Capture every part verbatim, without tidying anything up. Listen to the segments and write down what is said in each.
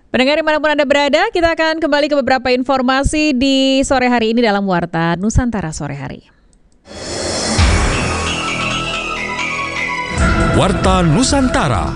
Pendengar dimanapun Anda berada, kita akan kembali ke beberapa informasi di sore hari ini dalam Warta Nusantara Sore Hari. Warta Nusantara.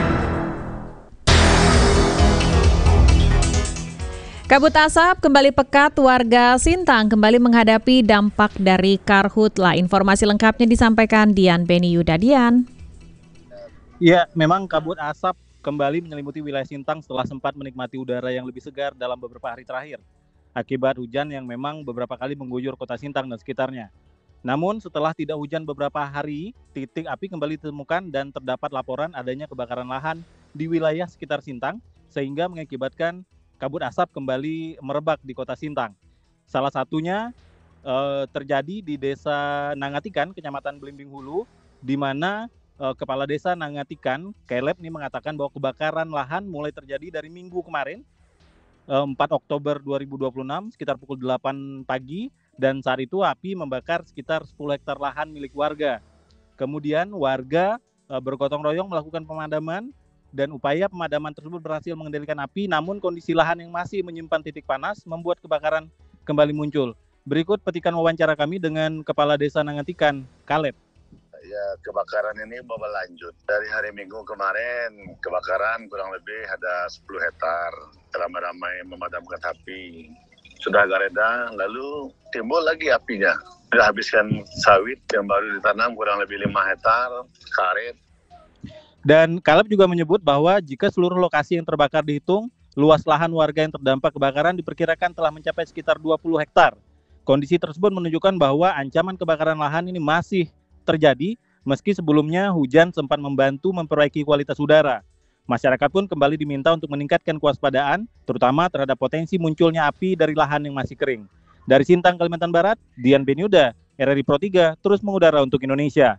Kabut asap kembali pekat, warga Sintang kembali menghadapi dampak dari karhutla. Informasi lengkapnya disampaikan Dian Beni Yudadian. Ya, memang kabut asap kembali menyelimuti wilayah Sintang setelah sempat menikmati udara yang lebih segar dalam beberapa hari terakhir, akibat hujan yang memang beberapa kali mengguyur kota Sintang dan sekitarnya. Namun setelah tidak hujan beberapa hari, titik api kembali ditemukan dan terdapat laporan adanya kebakaran lahan di wilayah sekitar Sintang, sehingga mengakibatkan kabut asap kembali merebak di kota Sintang. Salah satunya eh, terjadi di desa Nangatikan, Kecamatan Belimbing Hulu, di mana Kepala Desa Nangatikan, Caleb ini mengatakan bahwa kebakaran lahan mulai terjadi dari minggu kemarin, empat Oktober dua ribu dua puluh enam, sekitar pukul delapan pagi, dan saat itu api membakar sekitar sepuluh hektar lahan milik warga. Kemudian warga bergotong royong melakukan pemadaman, dan upaya pemadaman tersebut berhasil mengendalikan api, namun kondisi lahan yang masih menyimpan titik panas membuat kebakaran kembali muncul. Berikut petikan wawancara kami dengan Kepala Desa Nangatikan, Caleb. Ya, kebakaran ini berlanjut. Dari hari Minggu kemarin, kebakaran kurang lebih ada sepuluh hektar. Ramai-ramai memadamkan api. Sudah agak reda, lalu timbul lagi apinya. Sudah habiskan sawit yang baru ditanam kurang lebih lima hektar, karet. Dan Caleb juga menyebut bahwa jika seluruh lokasi yang terbakar dihitung, luas lahan warga yang terdampak kebakaran diperkirakan telah mencapai sekitar dua puluh hektar. Kondisi tersebut menunjukkan bahwa ancaman kebakaran lahan ini masih terjadi meski sebelumnya hujan sempat membantu memperbaiki kualitas udara. Masyarakat pun kembali diminta untuk meningkatkan kewaspadaan, terutama terhadap potensi munculnya api dari lahan yang masih kering. Dari Sintang, Kalimantan Barat, Dian Beniuda, R R I Pro tiga, terus mengudara untuk Indonesia.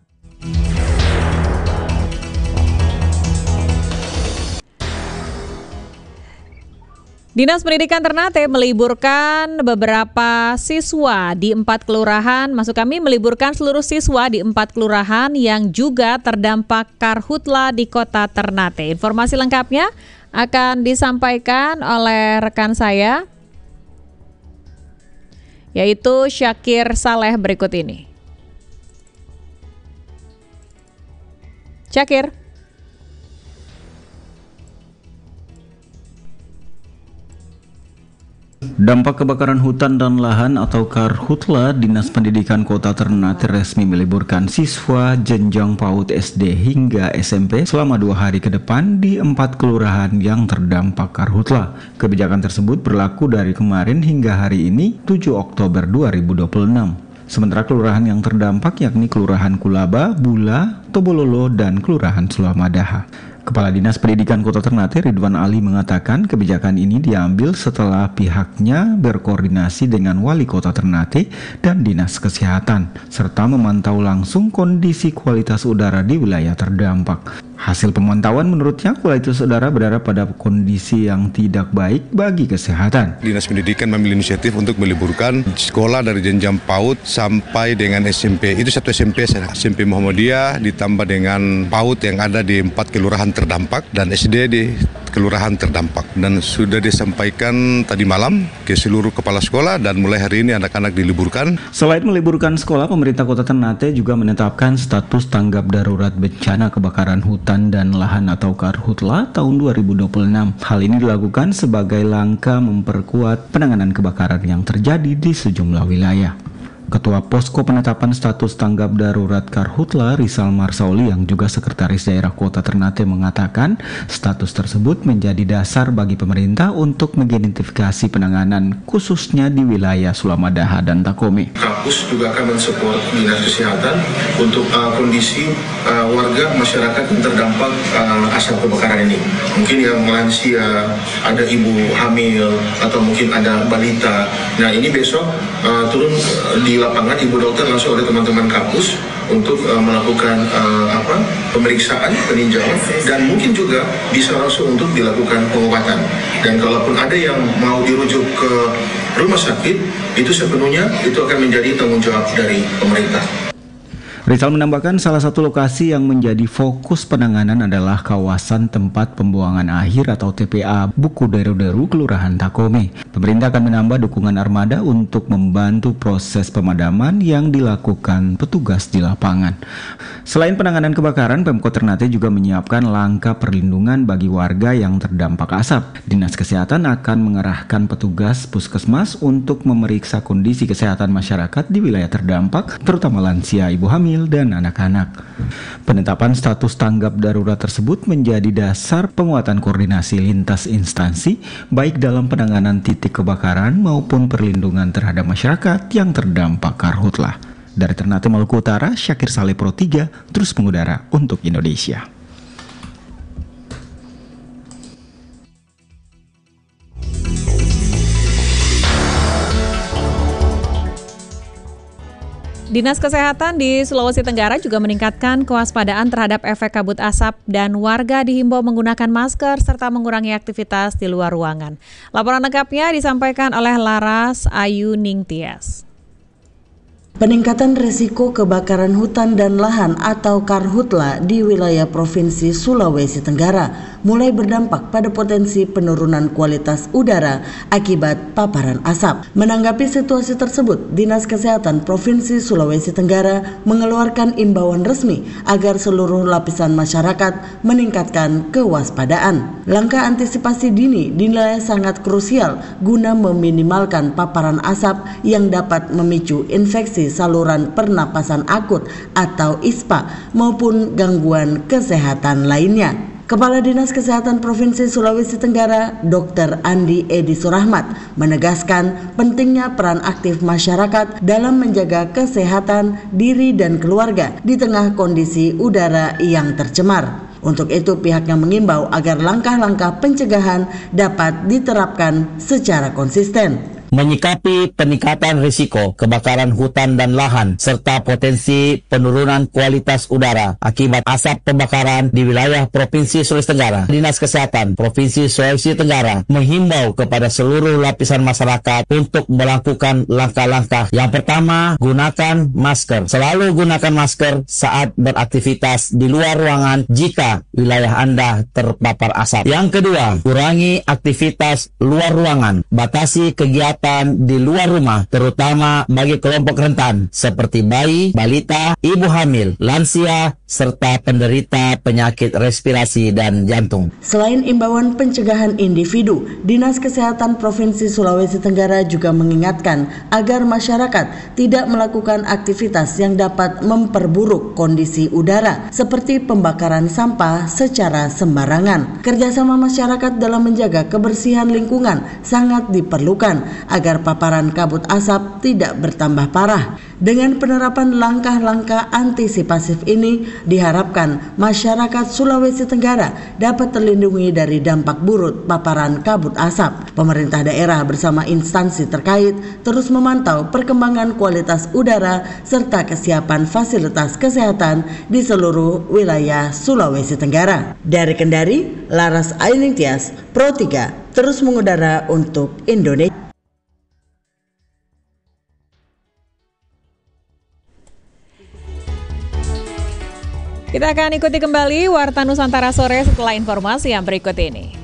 Dinas Pendidikan Ternate meliburkan beberapa siswa di empat kelurahan, maksud kami meliburkan seluruh siswa di empat kelurahan yang juga terdampak karhutla di kota Ternate. Informasi lengkapnya akan disampaikan oleh rekan saya, yaitu Syakir Saleh berikut ini. Syakir. Dampak kebakaran hutan dan lahan atau karhutla, Dinas Pendidikan Kota Ternate resmi meliburkan siswa jenjang PAUD S D hingga S M P selama dua hari ke depan di empat kelurahan yang terdampak karhutla. Kebijakan tersebut berlaku dari kemarin hingga hari ini, tujuh Oktober dua ribu dua puluh enam. Sementara kelurahan yang terdampak yakni Kelurahan Kulaba, Bula, Tobololo, dan Kelurahan Sulamadaha. Kepala Dinas Pendidikan Kota Ternate Ridwan Ali mengatakan kebijakan ini diambil setelah pihaknya berkoordinasi dengan Wali Kota Ternate dan Dinas Kesehatan, serta memantau langsung kondisi kualitas udara di wilayah terdampak. Hasil pemantauan menurutnya kualitas udara berada pada kondisi yang tidak baik bagi kesehatan. Dinas Pendidikan mengambil inisiatif untuk meliburkan sekolah dari jenjang PAUD sampai dengan S M P. Itu satu S M P, S M P Muhammadiyah ditambah dengan PAUD yang ada di empat kelurahan terdampak dan S D di kelurahan terdampak. Dan sudah disampaikan tadi malam ke seluruh kepala sekolah dan mulai hari ini anak-anak diliburkan. Selain meliburkan sekolah, pemerintah Kota Ternate juga menetapkan status tanggap darurat bencana kebakaran hutan dan lahan atau karhutla tahun dua ribu dua puluh enam. Hal ini dilakukan sebagai langkah memperkuat penanganan kebakaran yang terjadi di sejumlah wilayah. Ketua Posko Penetapan Status Tanggap Darurat Karhutla, Rizal Marsauli, yang juga Sekretaris Daerah Kota Ternate, mengatakan status tersebut menjadi dasar bagi pemerintah untuk mengidentifikasi penanganan khususnya di wilayah Sulamadaha dan Takome. Kampus juga akan mensupport Dinas Kesehatan untuk uh, kondisi uh, warga masyarakat yang terdampak uh, asap kebakaran ini. Mungkin yang lansia, ada ibu hamil, atau mungkin ada balita. Nah, ini besok uh, turun uh, di lapangan ibu dokter langsung oleh teman-teman kampus untuk uh, melakukan uh, apa pemeriksaan, peninjauan, dan mungkin juga bisa langsung untuk dilakukan pengobatan. Dan kalaupun ada yang mau dirujuk ke rumah sakit, itu sepenuhnya itu akan menjadi tanggung jawab dari pemerintah. Rizal menambahkan salah satu lokasi yang menjadi fokus penanganan adalah kawasan tempat pembuangan akhir atau T P A Buku Deru-Deru, Kelurahan Takome. Pemerintah akan menambah dukungan armada untuk membantu proses pemadaman yang dilakukan petugas di lapangan. Selain penanganan kebakaran, Pemkot Ternate juga menyiapkan langkah perlindungan bagi warga yang terdampak asap. Dinas Kesehatan akan mengerahkan petugas puskesmas untuk memeriksa kondisi kesehatan masyarakat di wilayah terdampak, terutama lansia, ibu hamil, dan anak-anak. Penetapan status tanggap darurat tersebut menjadi dasar penguatan koordinasi lintas instansi, baik dalam penanganan titik kebakaran maupun perlindungan terhadap masyarakat yang terdampak karhutlah. Dari Ternate, Maluku Utara, Syakir Saleh, Pro tiga, terus mengudara untuk Indonesia. Dinas Kesehatan di Sulawesi Tenggara juga meningkatkan kewaspadaan terhadap efek kabut asap dan warga dihimbau menggunakan masker serta mengurangi aktivitas di luar ruangan. Laporan lengkapnya disampaikan oleh Laras Ayu Ningtyas. Peningkatan risiko kebakaran hutan dan lahan atau karhutla di wilayah Provinsi Sulawesi Tenggara mulai berdampak pada potensi penurunan kualitas udara akibat paparan asap. Menanggapi situasi tersebut, Dinas Kesehatan Provinsi Sulawesi Tenggara mengeluarkan imbauan resmi agar seluruh lapisan masyarakat meningkatkan kewaspadaan. Langkah antisipasi dini dinilai sangat krusial guna meminimalkan paparan asap yang dapat memicu infeksi saluran pernapasan akut atau I S P A maupun gangguan kesehatan lainnya. Kepala Dinas Kesehatan Provinsi Sulawesi Tenggara, Dokter Andi Edi Surahmat, menegaskan pentingnya peran aktif masyarakat dalam menjaga kesehatan diri dan keluarga di tengah kondisi udara yang tercemar. Untuk itu pihaknya mengimbau agar langkah-langkah pencegahan dapat diterapkan secara konsisten. Menyikapi peningkatan risiko kebakaran hutan dan lahan serta potensi penurunan kualitas udara akibat asap pembakaran di wilayah Provinsi Sulawesi Tenggara, Dinas Kesehatan Provinsi Sulawesi Tenggara menghimbau kepada seluruh lapisan masyarakat untuk melakukan langkah-langkah. Yang pertama, gunakan masker. Selalu gunakan masker saat beraktivitas di luar ruangan jika wilayah Anda terpapar asap. Yang kedua, kurangi aktivitas luar ruangan. Batasi kegiatan di luar rumah, terutama bagi kelompok rentan seperti bayi, balita, ibu hamil, lansia, serta penderita penyakit respirasi dan jantung. Selain imbauan pencegahan individu, Dinas Kesehatan Provinsi Sulawesi Tenggara juga mengingatkan agar masyarakat tidak melakukan aktivitas yang dapat memperburuk kondisi udara seperti pembakaran sampah secara sembarangan. Kerjasama masyarakat dalam menjaga kebersihan lingkungan sangat diperlukan agar paparan kabut asap tidak bertambah parah. Dengan penerapan langkah-langkah antisipasif ini, diharapkan masyarakat Sulawesi Tenggara dapat terlindungi dari dampak buruk paparan kabut asap. Pemerintah daerah bersama instansi terkait terus memantau perkembangan kualitas udara serta kesiapan fasilitas kesehatan di seluruh wilayah Sulawesi Tenggara. Dari Kendari, Laras Ayu Ningtyas, Pro tiga, terus mengudara untuk Indonesia. Kita akan ikuti kembali Warta Nusantara sore setelah informasi yang berikut ini.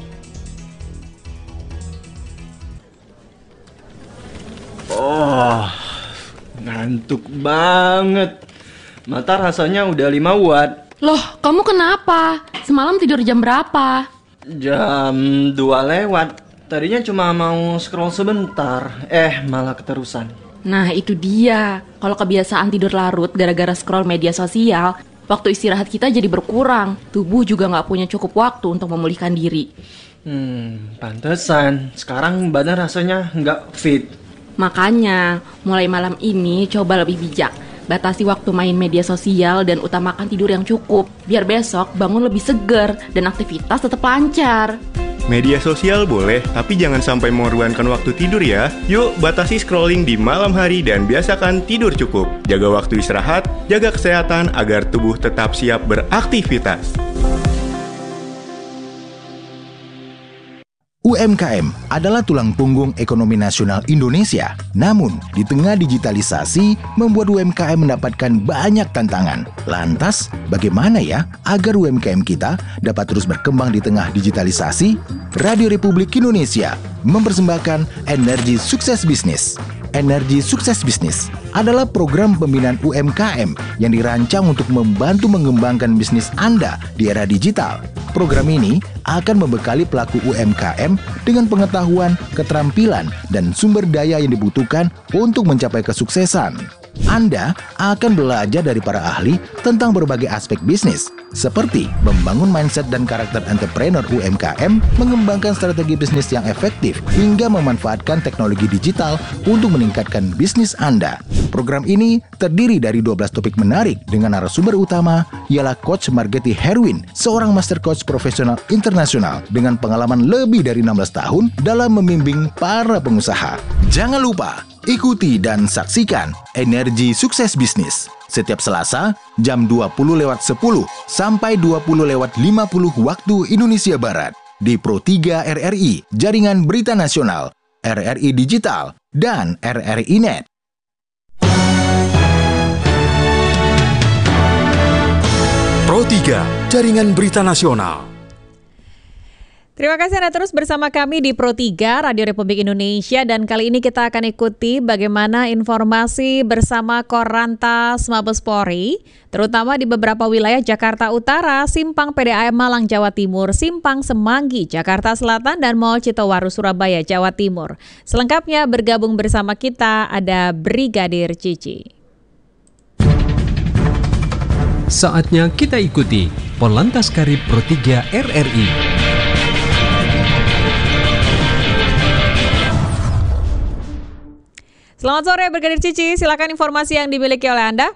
Oh, ngantuk banget. Mata rasanya udah lima watt. Loh, kamu kenapa? Semalam tidur jam berapa? Jam dua lewat. Tadinya cuma mau scroll sebentar. Eh, malah keterusan. Nah, itu dia. Kalau kebiasaan tidur larut gara-gara scroll media sosial, waktu istirahat kita jadi berkurang. Tubuh juga nggak punya cukup waktu untuk memulihkan diri. Hmm, pantesan. Sekarang badan rasanya nggak fit. Makanya, mulai malam ini coba lebih bijak. Batasi waktu main media sosial dan utamakan tidur yang cukup. Biar besok bangun lebih segar dan aktivitas tetap lancar. Media sosial boleh, tapi jangan sampai mengorbankan waktu tidur ya. Yuk, batasi scrolling di malam hari dan biasakan tidur cukup. Jaga waktu istirahat, jaga kesehatan agar tubuh tetap siap beraktivitas. U M K M adalah tulang punggung ekonomi nasional Indonesia. Namun, di tengah digitalisasi, membuat U M K M mendapatkan banyak tantangan. Lantas, bagaimana ya agar U M K M kita dapat terus berkembang di tengah digitalisasi? Radio Republik Indonesia mempersembahkan Energi Sukses Bisnis. Energi Sukses Bisnis adalah program pembinaan U M K M yang dirancang untuk membantu mengembangkan bisnis Anda di era digital. Program ini akan membekali pelaku U M K M dengan pengetahuan, keterampilan, dan sumber daya yang dibutuhkan untuk mencapai kesuksesan. Anda akan belajar dari para ahli tentang berbagai aspek bisnis, seperti membangun mindset dan karakter entrepreneur U M K M, mengembangkan strategi bisnis yang efektif, hingga memanfaatkan teknologi digital untuk meningkatkan bisnis Anda. Program ini terdiri dari dua belas topik menarik dengan narasumber utama ialah Coach Margeti Herwin, seorang master coach profesional internasional dengan pengalaman lebih dari enam belas tahun dalam membimbing para pengusaha. Jangan lupa ikuti dan saksikan Energi Sukses Bisnis setiap Selasa jam dua puluh lewat sepuluh sampai dua puluh lewat lima puluh waktu Indonesia Barat di Pro tiga R R I, Jaringan Berita Nasional, R R I Digital, dan R R I Net. Pro tiga, Jaringan Berita Nasional. Terima kasih Anda terus bersama kami di Pro tiga Radio Republik Indonesia, dan kali ini kita akan ikuti bagaimana informasi bersama Korlantas Mabes Polri, terutama di beberapa wilayah Jakarta Utara, Simpang P D A M Malang Jawa Timur, Simpang Semanggi Jakarta Selatan, dan Mall Citowaru Surabaya Jawa Timur. Selengkapnya bergabung bersama kita ada Brigadir Cici. Saatnya kita ikuti Korlantas Karib Pro tiga R R I. Selamat sore Brigadir Cici, silakan informasi yang dimiliki oleh Anda.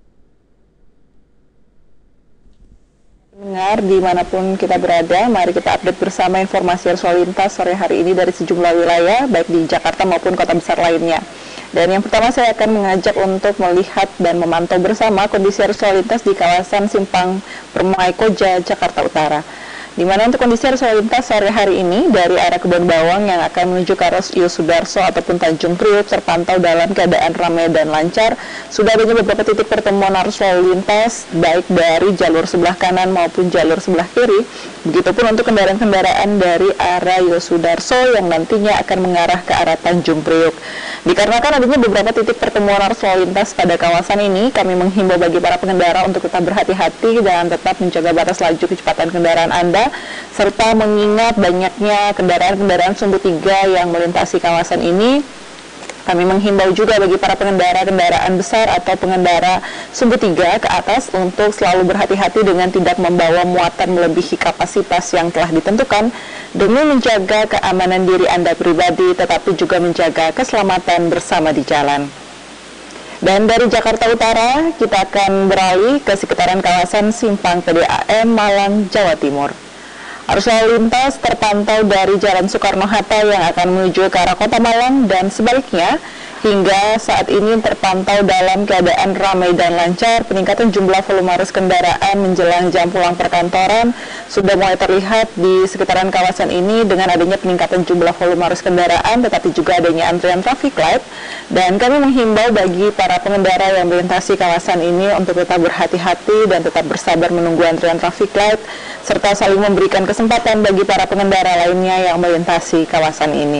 Dengar dimanapun kita berada, mari kita update bersama informasi arus lalu lintas sore hari ini dari sejumlah wilayah, baik di Jakarta maupun kota besar lainnya. Dan yang pertama saya akan mengajak untuk melihat dan memantau bersama kondisi arus lalu lintas di kawasan Simpang Permai Koja, Jakarta Utara. Di mana untuk kondisi arus lalu lintas sore hari ini dari arah Kebon Bawang yang akan menuju ke arah Yosudarso ataupun Tanjung Priuk terpantau dalam keadaan ramai dan lancar. Sudah adanya beberapa titik pertemuan arus lalu lintas baik dari jalur sebelah kanan maupun jalur sebelah kiri. Begitupun untuk kendaraan-kendaraan dari arah Yosudarso yang nantinya akan mengarah ke arah Tanjung Priuk. Dikarenakan adanya beberapa titik pertemuan arus lalu lintas pada kawasan ini, kami menghimbau bagi para pengendara untuk tetap berhati-hati dan tetap menjaga batas laju kecepatan kendaraan Anda, serta mengingat banyaknya kendaraan-kendaraan sumbu tiga yang melintasi kawasan ini. Kami menghimbau juga bagi para pengendara kendaraan besar atau pengendara sumbu tiga ke atas untuk selalu berhati-hati dengan tidak membawa muatan melebihi kapasitas yang telah ditentukan demi menjaga keamanan diri Anda pribadi, tetapi juga menjaga keselamatan bersama di jalan. Dan dari Jakarta Utara, kita akan beralih ke sekitaran kawasan Simpang P D A M Malang, Jawa Timur. Arus lalu lintas terpantau dari Jalan Soekarno-Hatta yang akan menuju ke arah Kota Malang dan sebaliknya. Hingga saat ini terpantau dalam keadaan ramai dan lancar. Peningkatan jumlah volume arus kendaraan menjelang jam pulang perkantoran sudah mulai terlihat di sekitaran kawasan ini dengan adanya peningkatan jumlah volume arus kendaraan, tetapi juga adanya antrian traffic light. Dan kami menghimbau bagi para pengendara yang melintasi kawasan ini untuk tetap berhati-hati dan tetap bersabar menunggu antrian traffic light, serta saling memberikan kesempatan bagi para pengendara lainnya yang melintasi kawasan ini.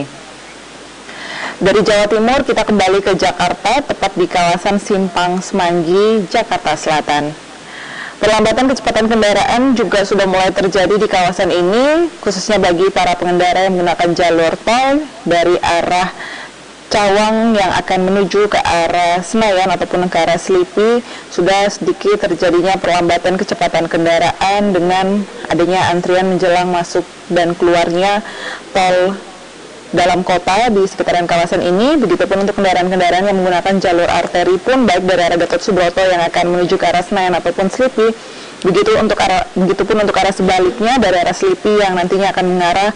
Dari Jawa Timur kita kembali ke Jakarta, tepat di kawasan Simpang Semanggi, Jakarta Selatan. Perlambatan kecepatan kendaraan juga sudah mulai terjadi di kawasan ini, khususnya bagi para pengendara yang menggunakan jalur tol dari arah Cawang yang akan menuju ke arah Senayan ataupun ke arah Selipi. Sudah sedikit terjadinya perlambatan kecepatan kendaraan dengan adanya antrian menjelang masuk dan keluarnya tol dalam kota di sekitaran kawasan ini. Begitupun untuk kendaraan-kendaraan yang menggunakan jalur arteri pun, baik dari arah Gatot Subroto yang akan menuju ke arah Senayan ataupun Selipi. Begitu untuk arah, begitupun untuk arah sebaliknya dari arah Selipi yang nantinya akan mengarah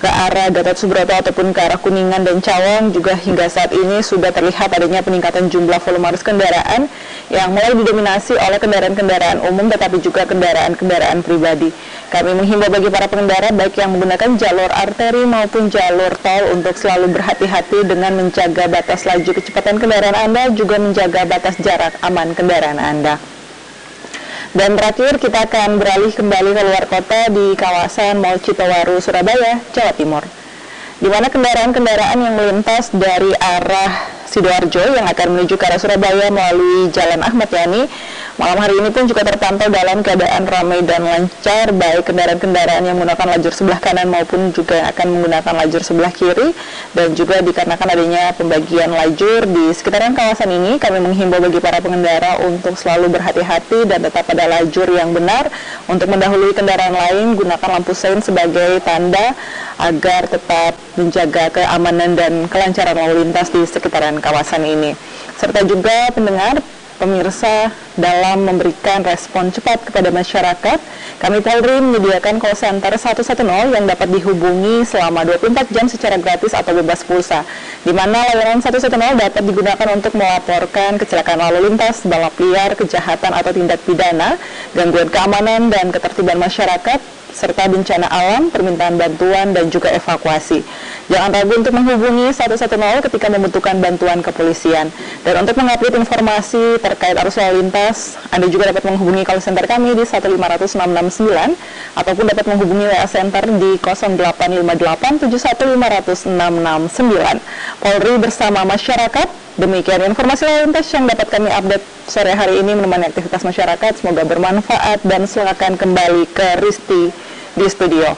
ke arah Gatot Subroto ataupun ke arah Kuningan dan Cawang juga hingga saat ini sudah terlihat adanya peningkatan jumlah volume arus kendaraan yang mulai didominasi oleh kendaraan-kendaraan umum tetapi juga kendaraan-kendaraan pribadi. Kami menghimbau bagi para pengendara baik yang menggunakan jalur arteri maupun jalur tol untuk selalu berhati-hati dengan menjaga batas laju kecepatan kendaraan Anda, juga menjaga batas jarak aman kendaraan Anda. Dan terakhir kita akan beralih kembali ke luar kota di kawasan Mall Citowaru, Surabaya, Jawa Timur, di mana kendaraan-kendaraan yang melintas dari arah Sidoarjo yang akan menuju ke arah Surabaya melalui Jalan Ahmad Yani malam hari ini pun juga terpantau dalam keadaan ramai dan lancar, baik kendaraan-kendaraan yang menggunakan lajur sebelah kanan maupun juga yang akan menggunakan lajur sebelah kiri. Dan juga dikarenakan adanya pembagian lajur di sekitaran kawasan ini, kami menghimbau bagi para pengendara untuk selalu berhati-hati dan tetap pada lajur yang benar. Untuk mendahului kendaraan lain, gunakan lampu sein sebagai tanda agar tetap menjaga keamanan dan kelancaran lalu lintas di sekitaran kawasan ini. Serta juga pendengar, pemirsa, dalam memberikan respon cepat kepada masyarakat, kami Polri menyediakan call center satu satu nol yang dapat dihubungi selama dua puluh empat jam secara gratis atau bebas pulsa, di mana layanan satu satu nol dapat digunakan untuk melaporkan kecelakaan lalu lintas, balap liar, kejahatan atau tindak pidana, gangguan keamanan dan ketertiban masyarakat, serta bencana alam, permintaan bantuan, dan juga evakuasi. Jangan ragu untuk menghubungi satu satu nol ketika membutuhkan bantuan kepolisian. Dan untuk mengupdate informasi terkait arus lalu lintas, Anda juga dapat menghubungi call center kami di satu lima nol nol enam enam sembilan ataupun dapat menghubungi W A Center di nol delapan lima delapan tujuh satu lima enam enam sembilan. Polri bersama masyarakat. Demikian informasi lalu lintas yang dapat kami update sore hari ini menemani aktivitas masyarakat. Semoga bermanfaat dan silakan kembali ke Risti di studio.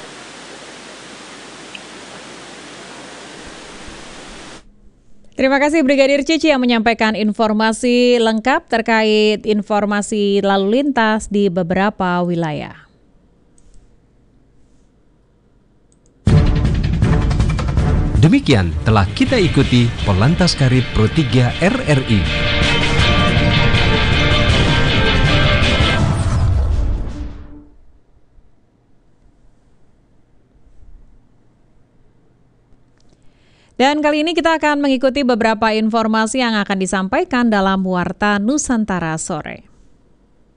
Terima kasih Brigadir Cici yang menyampaikan informasi lengkap terkait informasi lalu lintas di beberapa wilayah. Demikian telah kita ikuti Polantas Karib Pro tiga R R I. Dan kali ini kita akan mengikuti beberapa informasi yang akan disampaikan dalam Warta Nusantara Sore.